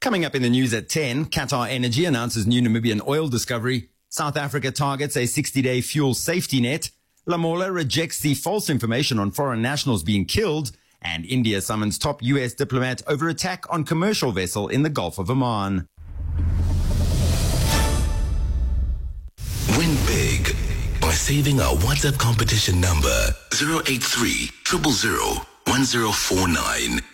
Coming up in the news at 10, Qatar Energy announces new Namibian oil discovery. South Africa targets a 60-day fuel safety net. Lamola rejects the false information on foreign nationals being killed. And India summons top U.S. diplomat over attack on commercial vessel in the Gulf of Oman. Win big by saving our WhatsApp competition number 083 000 1049.